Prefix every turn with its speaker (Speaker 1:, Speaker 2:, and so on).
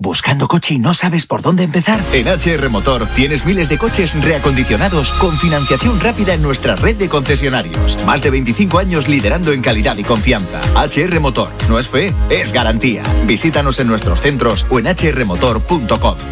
Speaker 1: ¿Buscando coche y no sabes por dónde empezar? En HR Motor tienes miles de coches reacondicionados con financiación rápida en nuestra red de concesionarios. Más de 25 años liderando en calidad y confianza. HR Motor. No es fe, es garantía. Visítanos en nuestros centros o en hrmotor.com.